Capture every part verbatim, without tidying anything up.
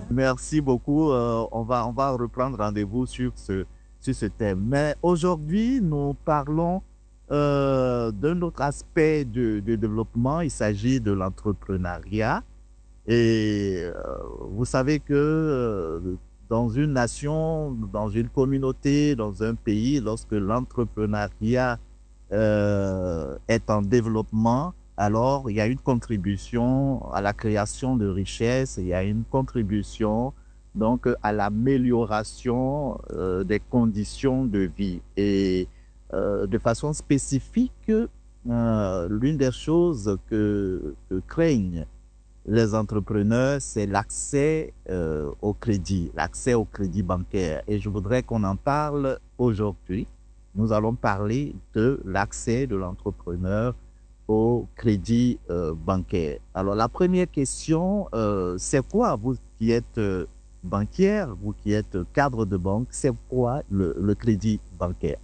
Merci beaucoup. Euh, on va, on va reprendre rendez-vous sur ce, sur ce thème. Mais aujourd'hui, nous parlons euh, d'un autre aspect de, de développement. Il s'agit de l'entrepreneuriat. Et euh, vous savez que euh, dans une nation, dans une communauté, dans un pays, lorsque l'entrepreneuriat euh, est en développement, alors il y a une contribution à la création de richesses, il y a une contribution donc à l'amélioration euh, des conditions de vie. Et euh, de façon spécifique, euh, l'une des choses que, que craignent les entrepreneurs, c'est l'accès euh, au crédit, l'accès au crédit bancaire. Et je voudrais qu'on en parle aujourd'hui. Nous allons parler de l'accès de l'entrepreneur au crédit euh, bancaire. Alors, la première question, euh, c'est quoi, vous qui êtes euh, banquière, vous qui êtes cadre de banque, c'est quoi le, le crédit bancaire?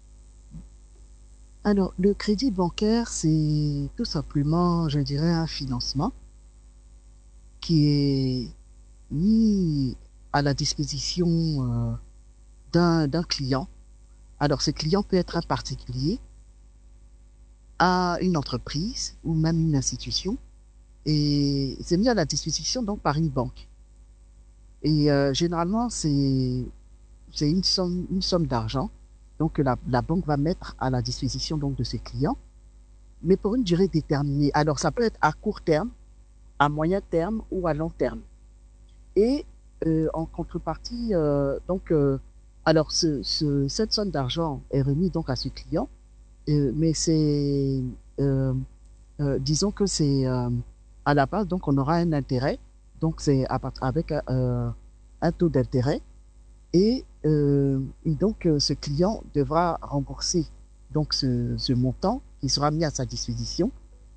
Alors, le crédit bancaire, c'est tout simplement, je dirais, un financement qui est mis à la disposition euh, d'un d'un client. Alors, ce client peut être un particulier, à une entreprise ou même une institution, et c'est mis à la disposition donc par une banque. Et euh, généralement, c'est c'est une somme une somme d'argent donc que la, la banque va mettre à la disposition donc de ses clients, mais pour une durée déterminée. Alors, ça peut être à court terme, à moyen terme ou à long terme. Et euh, en contrepartie, euh, donc, euh, alors ce, ce, cette somme d'argent est remise donc à ce client, euh, mais c'est, euh, euh, disons que c'est euh, à la base, donc on aura un intérêt, donc c'est à part- avec euh, un taux d'intérêt, et, euh, et donc euh, ce client devra rembourser donc ce, ce montant qui sera mis à sa disposition.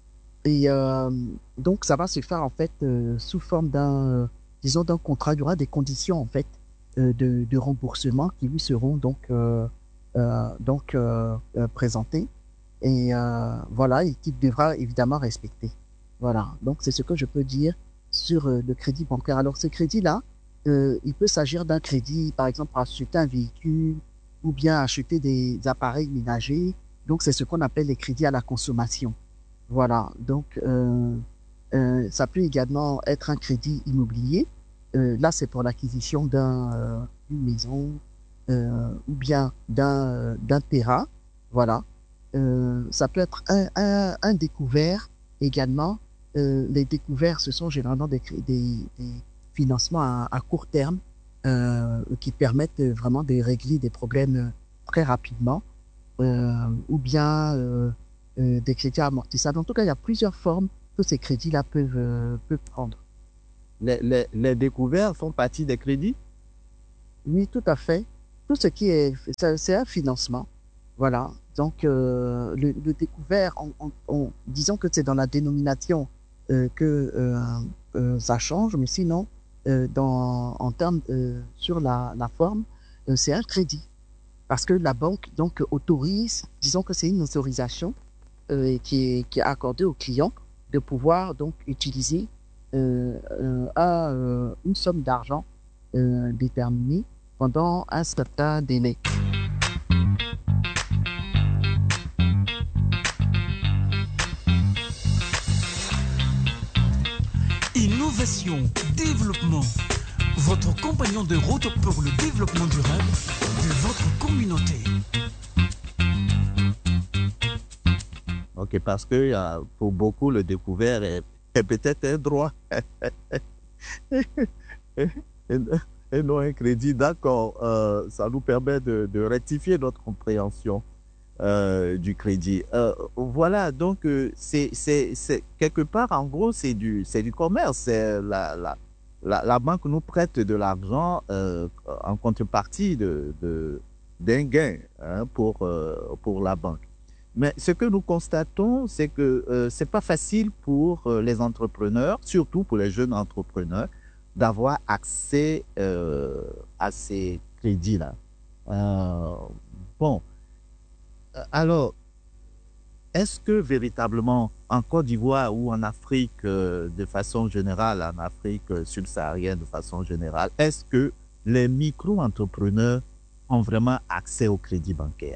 Et euh, donc, ça va se faire en fait euh, sous forme d'un, euh, disons, d'un contrat. Il y aura des conditions en fait euh, de, de remboursement qui lui seront donc euh, euh, donc euh, euh, présentées. Et euh, voilà, et qu'il devra évidemment respecter. Voilà. Donc, c'est ce que je peux dire sur euh, le crédit bancaire. Alors, ce crédit-là, euh, il peut s'agir d'un crédit, par exemple, pour acheter un véhicule ou bien acheter des appareils ménagers. Donc, c'est ce qu'on appelle les crédits à la consommation. Voilà, donc euh, euh, ça peut également être un crédit immobilier. Euh, là, c'est pour l'acquisition d'un, euh, d'une maison euh, ou bien d'un, euh, d'un terrain. Voilà. Euh, ça peut être un, un, un découvert également. Euh, les découverts, ce sont généralement des, cré- des, des financements à, à court terme euh, qui permettent vraiment de régler des problèmes très rapidement euh, ou bien euh, euh, des crédits amortissables. En tout cas, il y a plusieurs formes que ces crédits-là peuvent, euh, peuvent prendre. Les, les, les découvertes font partie des crédits? Oui, tout à fait. Tout ce qui est, ça- c'est un financement. Voilà. Donc, euh, le, le découvert, on, on- on- disons que c'est dans la dénomination euh, que euh, euh, ça change, mais sinon, euh, dans, en termes euh, sur la, la forme, euh, c'est un crédit. Parce que la banque, donc, autorise, disons que c'est une autorisation euh, qui, est, qui est accordé au client de pouvoir donc utiliser euh, euh, à, euh, une somme d'argent euh, déterminée pendant un certain délai. Innovation, développement, votre compagnon de route pour le développement durable de votre communauté. Ok, parce que euh, pour beaucoup, le découvert est, est peut-être un droit et, et non un crédit. D'accord, euh, ça nous permet de, de rectifier notre compréhension euh, du crédit. Euh, voilà, donc euh, c'est, c'est, c'est quelque part, en gros, c'est du, c'est du commerce. C'est la, la, la, la banque nous prête de l'argent euh, en contrepartie de, de, d'un gain hein, pour, euh, pour la banque. Mais ce que nous constatons, c'est que euh, c'est pas facile pour euh, les entrepreneurs, surtout pour les jeunes entrepreneurs, d'avoir accès euh, à ces crédits-là. Euh, bon, euh, alors, est-ce que véritablement en Côte d'Ivoire ou en Afrique euh, de façon générale, en Afrique euh, subsaharienne de façon générale, est-ce que les micro-entrepreneurs ont vraiment accès au crédit bancaire?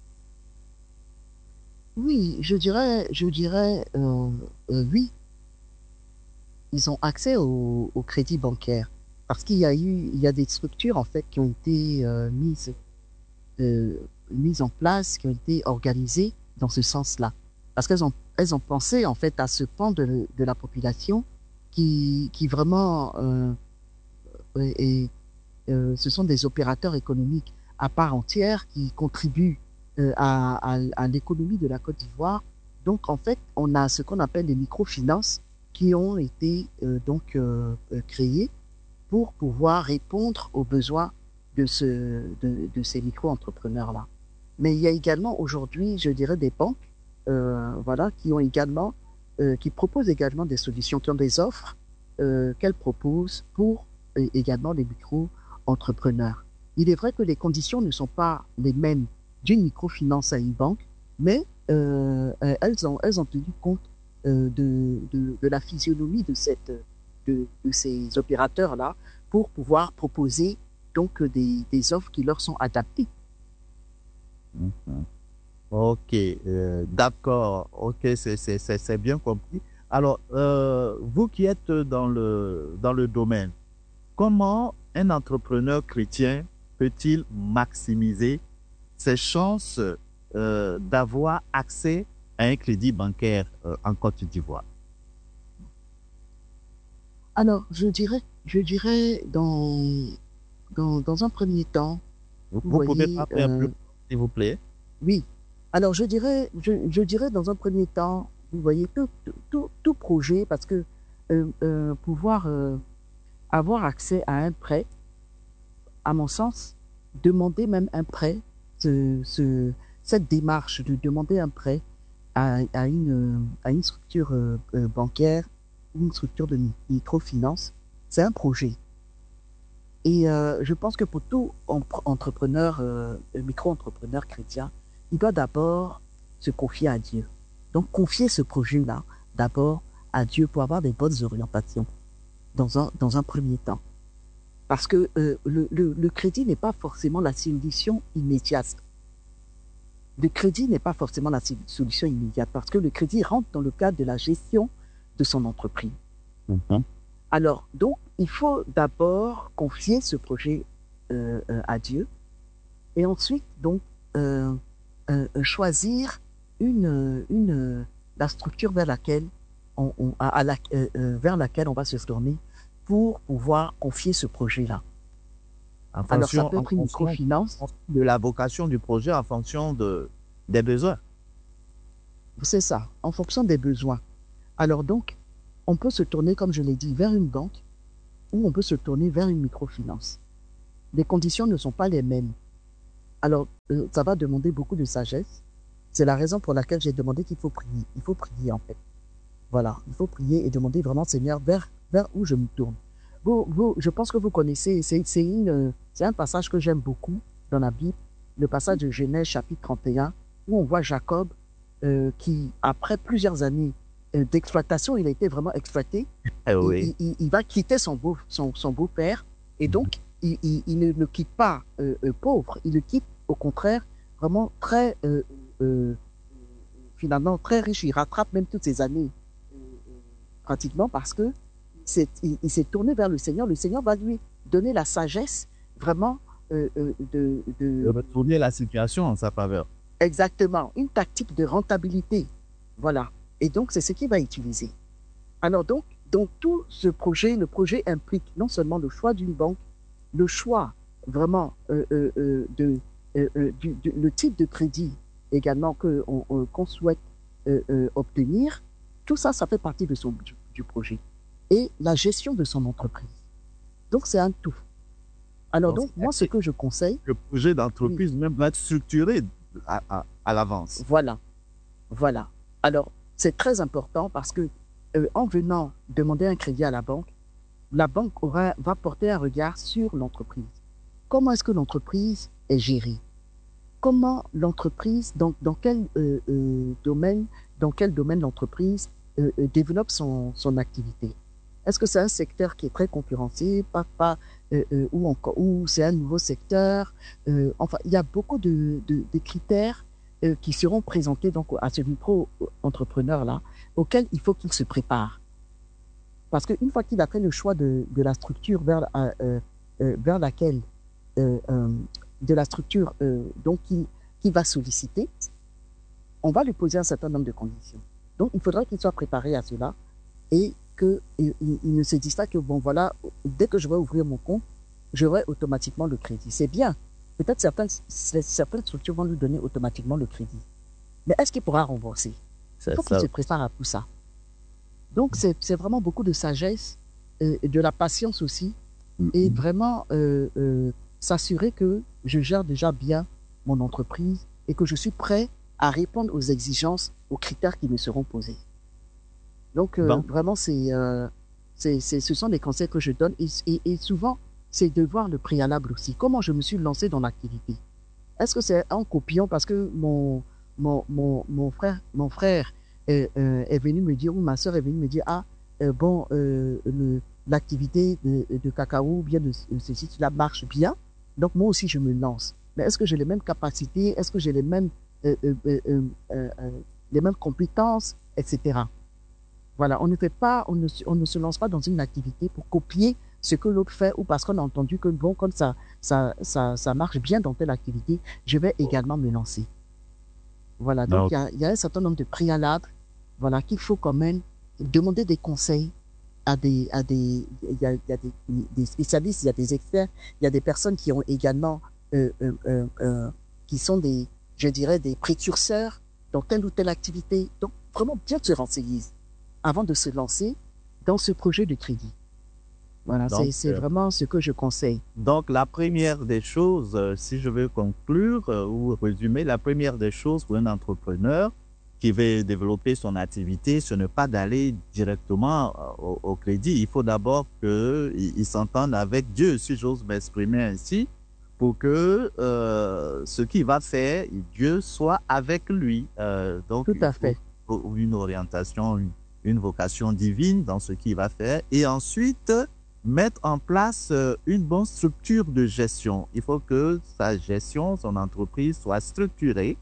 Oui, je dirais, je dirais, euh, euh, oui, ils ont accès au, au crédit bancaire parce qu'il y a eu, il y a des structures en fait qui ont été euh, mises, euh, mises en place, qui ont été organisées dans ce sens-là, parce qu'elles ont, elles ont pensé en fait à ce pan de, de la population qui, qui vraiment, euh, et, euh, ce sont des opérateurs économiques à part entière qui contribuent euh, à, à, à l'économie de la Côte d'Ivoire. Donc, en fait, on a ce qu'on appelle les microfinances qui ont été euh, donc euh, euh, créées pour pouvoir répondre aux besoins de, ce, de, de ces micro-entrepreneurs-là. Mais il y a également aujourd'hui, je dirais, des banques euh, voilà, qui ont également, euh, qui proposent également des solutions, qui ont des offres euh, qu'elles proposent pour euh, également les micro-entrepreneurs. Il est vrai que les conditions ne sont pas les mêmes d'une microfinance à une banque, mais euh, elles, ont, elles ont tenu compte euh, de, de, de la physionomie de, cette, de, de ces opérateurs-là pour pouvoir proposer donc des, des offres qui leur sont adaptées. Mhm. Ok, euh, d'accord, ok, c'est c'est- c'est- c'est bien compris. Alors, euh, vous qui êtes dans le, dans le domaine, comment un entrepreneur chrétien peut-il maximiser ses chances euh, d'avoir accès à un crédit bancaire euh, en Côte d'Ivoire? Alors, je dirais, je dirais dans, dans, dans un premier temps, Vous, vous vous pouvez voyez, parler un peu, euh, s'il vous plaît? oui. Alors, je dirais, je, je dirais dans un premier temps, vous voyez, tout, tout, tout, tout projet, parce que euh, euh, pouvoir euh, avoir accès à un prêt, à mon sens, demander même un prêt, ce, ce, cette démarche de demander un prêt à, à, une, à une structure euh, euh, bancaire, une structure de microfinance, c'est un projet. Et euh, je pense que pour tout entrepreneur, euh, micro-entrepreneur chrétien, il doit d'abord se confier à Dieu. Donc confier ce projet-là d'abord à Dieu pour avoir des bonnes orientations dans un, dans un premier temps. Parce que euh, le, le, le crédit n'est pas forcément la solution immédiate. Le crédit n'est pas forcément la solution immédiate parce que le crédit rentre dans le cadre de la gestion de son entreprise. Mhm. Alors, donc, il faut d'abord confier ce projet euh, euh, à Dieu et ensuite, donc, euh, euh, choisir une, une, la structure vers laquelle on, on à, à la, euh, euh, vers laquelle on va se tourner pour pouvoir confier ce projet-là. En Alors, ça fonction, peut en être une fonction microfinance, de la vocation du projet, en fonction de, des besoins. c'est ça, en fonction des besoins. Alors donc, on peut se tourner, comme je l'ai dit, vers une banque ou on peut se tourner vers une microfinance. Les conditions ne sont pas les mêmes. Alors, euh, ça va demander beaucoup de sagesse. C'est la raison pour laquelle j'ai demandé qu'il faut prier. Il faut prier, en fait. Voilà, il faut prier et demander vraiment, Seigneur, vers, vers où je me tourne. Vous, vous, je pense que vous connaissez, c'est, c'est, une, c'est un passage que j'aime beaucoup dans la Bible, le passage de Genèse chapitre trente et un, où on voit Jacob euh, qui, après plusieurs années euh, d'exploitation, il a été vraiment exploité, Eh il, oui. il, il va quitter son, beau, son, son beau-père et donc il, il, il ne le quitte pas euh, euh, pauvre, il le quitte au contraire vraiment très, euh, euh, finalement très riche, il rattrape même toutes ces années euh, pratiquement parce que c'est, il, il s'est tourné vers le Seigneur, le Seigneur va lui donner la sagesse vraiment euh, euh, de, De de... retourner la situation en sa faveur. Exactement, une tactique de rentabilité. Voilà. Et donc, c'est ce qu'il va utiliser. Alors donc, donc, tout ce projet, le projet implique non seulement le choix d'une banque, le choix vraiment euh, euh, euh, de euh, euh, du, du, le type de crédit également que on, on, qu'on souhaite euh, euh, obtenir. Tout ça, ça fait partie de son, du, du projet. Et la gestion de son entreprise. Donc, c'est un tout. Alors Donc, donc, moi, ce que je conseille... le projet oui, d'entreprise même va être structuré à, à, à l'avance. voilà, voilà. Alors, c'est très important parce que euh, en venant demander un crédit à la banque, la banque aura, va porter un regard sur l'entreprise. Comment est-ce que l'entreprise est gérée? comment l'entreprise, dans, dans quel euh, euh, domaine, dans quel domaine l'entreprise euh, euh, développe son, son activité. Est-ce que c'est un secteur qui est très concurrencé, pas, pas, euh, euh, ou encore, ou c'est un nouveau secteur? Euh, enfin, il y a beaucoup de, de, de critères euh, qui seront présentés donc à ce micro-entrepreneur-là, auquel il faut qu'il se prépare. Parce qu'une fois qu'il a fait le choix de, de la structure vers, euh, euh, vers laquelle, euh, euh, de la structure euh, donc qui, qui va solliciter, on va lui poser un certain nombre de conditions. Donc, il faudra qu'il soit préparé à cela et qu'il il ne se dise pas que, bon, voilà, dès que je vais ouvrir mon compte, j'aurai automatiquement le crédit. C'est bien. Peut-être certaines, certaines structures vont lui donner automatiquement le crédit. Mais est-ce qu'il pourra rembourser? Il faut qu'il se prépare à tout ça. Donc, c'est vraiment beaucoup de sagesse, euh, de la patience aussi, mm-hmm. et vraiment euh, euh, s'assurer que je gère déjà bien mon entreprise et que je suis prêt à répondre aux exigences, aux critères qui me seront posés. Donc, euh, bon. vraiment, c'est, euh, c'est, c'est, ce sont des conseils que je donne. Et, et, et souvent, c'est de voir le préalable aussi. Comment je me suis lancé dans l'activité? Est-ce que c'est en copiant parce que mon, mon, mon, mon frère, mon frère est, euh, est venu me dire, ou ma soeur est venue me dire, ah, euh, bon, euh, le, l'activité de, de cacao ou bien de, de ceci, cela marche bien. Donc, moi aussi, je me lance. Mais est-ce que j'ai les mêmes capacités? Est-ce que j'ai les mêmes, euh, euh, euh, euh, euh, les mêmes compétences, et cetera. Voilà, on ne fait pas, on ne, on ne se lance pas dans une activité pour copier ce que l'autre fait ou parce qu'on a entendu que bon, comme ça, ça, ça, ça marche bien dans telle activité, je vais également me lancer. Voilà, donc il y a, y a un certain nombre de préalables, voilà, qu'il faut quand même demander des conseils à des, à des, il y a, y a des, des spécialistes, il y a des experts, il y a des personnes qui ont également, euh, euh, euh, euh, qui sont des, je dirais, des précurseurs dans telle ou telle activité. Donc, vraiment bien se renseigner avant de se lancer dans ce projet de crédit. Voilà, c'est euh, vraiment ce que je conseille. Donc, la première des choses, euh, si je veux conclure euh, ou résumer, la première des choses pour un entrepreneur qui veut développer son activité, ce n'est pas d'aller directement euh, au, au crédit. Il faut d'abord qu'il il s'entende avec Dieu, si j'ose m'exprimer ainsi, pour que euh, ce qu'il va faire, Dieu soit avec lui. Euh, donc, tout à fait. Une orientation, une, une vocation divine dans ce qu'il va faire. Et ensuite, mettre en place une bonne structure de gestion. Il faut que sa gestion, son entreprise soit structurée.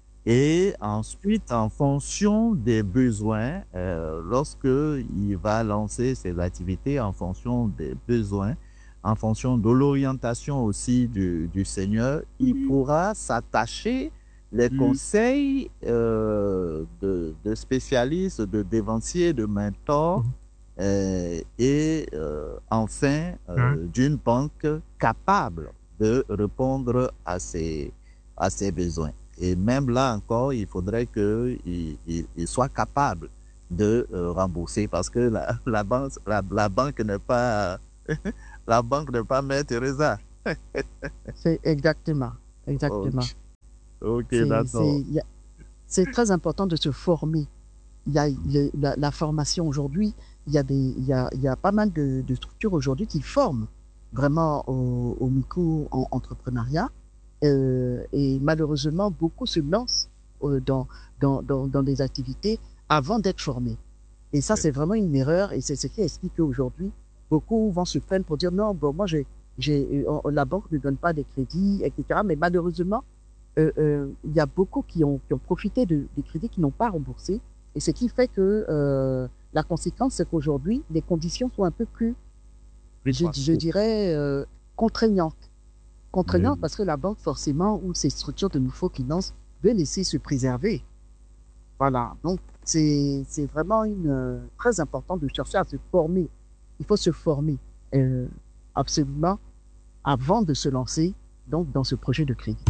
Et ensuite, en fonction des besoins, euh, lorsque il va lancer ses activités en fonction des besoins, en fonction de l'orientation aussi du, du Seigneur, mmh. il pourra s'attacher les mmh. conseils euh, de, de spécialistes, de dévanciers, de mentors, mmh. euh, et euh, enfin euh, d'une banque capable de répondre à ses, à ses besoins. Et même là encore, il faudrait qu'il il, il soit capable de euh, rembourser parce que la, la banque, la, la banque n'est pas la banque n'est pas Mère Teresa. C'est exactement, exactement. Ok, okay, d'accord. C'est très important de se former. Il y a le, la, la formation aujourd'hui. Il y a des, il y a, il y a pas mal de, de structures aujourd'hui qui forment vraiment au, au micro-entrepreneuriat. Euh, et malheureusement, beaucoup se lancent euh, dans, dans, dans, dans des activités avant d'être formés. Et ça, c'est vraiment une erreur et c'est ce qui explique qu'aujourd'hui, beaucoup vont se plaindre pour dire non, bon, moi, j'ai, j'ai, euh, la banque ne donne pas des crédits, et cetera. Mais malheureusement, euh, euh, il y a beaucoup qui ont, qui ont profité de, des crédits qui n'ont pas remboursé. Et ce qui fait que euh, la conséquence, c'est qu'aujourd'hui, les conditions sont un peu plus, je, je dirais, euh, contraignantes. Contraignant mmh. parce que la banque, forcément, ou ces structures de microfinance veulent laisser se préserver. Voilà. Donc, c'est, c'est vraiment une, euh, très important de chercher à se former. Il faut se former, euh, absolument, avant de se lancer, donc, dans ce projet de crédit.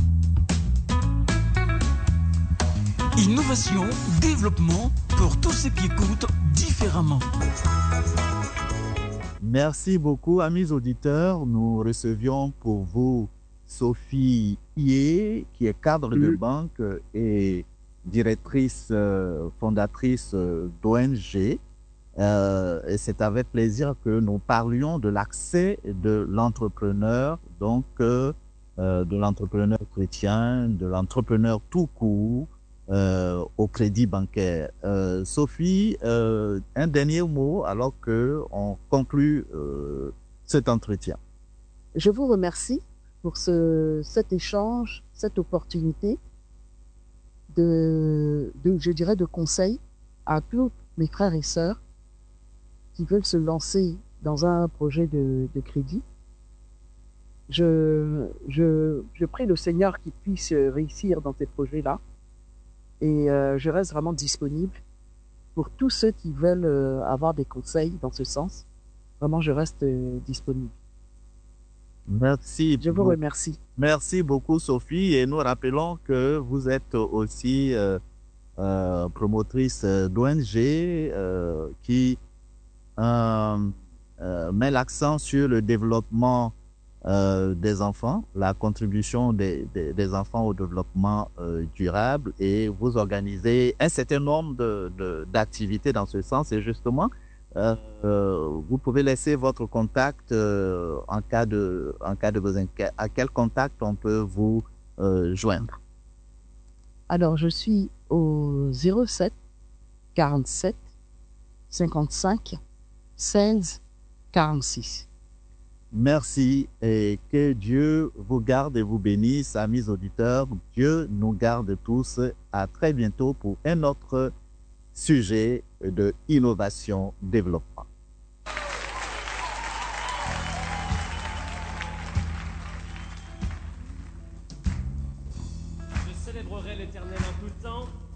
Innovation, développement, pour tous ceux qui écoutent différemment. Merci beaucoup, amis auditeurs. Nous recevions pour vous Sophie Ié, qui est cadre de banque et directrice euh, fondatrice euh, d'O N G. Euh, et c'est avec plaisir que nous parlions de l'accès de l'entrepreneur donc euh, euh, de l'entrepreneur chrétien, de l'entrepreneur tout court, euh, au crédit bancaire. Euh, Sophie, euh, un dernier mot alors que on conclut euh, cet entretien. Je vous remercie pour ce, cet échange, cette opportunité de, de, je dirais, de conseils à tous mes frères et sœurs qui veulent se lancer dans un projet de, de crédit. Je, je, je prie le Seigneur qu'il puisse réussir dans ces projets-là et euh, je reste vraiment disponible pour tous ceux qui veulent euh, avoir des conseils dans ce sens. Vraiment, je reste euh, disponible. Merci. Je vous remercie. Merci beaucoup, Sophie. Et nous rappelons que vous êtes aussi euh, euh, promotrice d'O N G euh, qui euh, euh, met l'accent sur le développement euh, des enfants, la contribution des, des, des enfants au développement euh, durable, et vous organisez un certain nombre de, de, d'activités dans ce sens. Et justement, euh, vous pouvez laisser votre contact euh, en cas de en cas de besoin. À quel contact on peut vous euh, joindre? Alors, je suis au zéro sept quarante-sept cinquante-cinq seize quarante-six. Merci et que Dieu vous garde et vous bénisse, amis auditeurs. Dieu nous garde tous. À très bientôt pour un autre sujet de innovation développement. Je célébrerai l'Éternel en tout temps.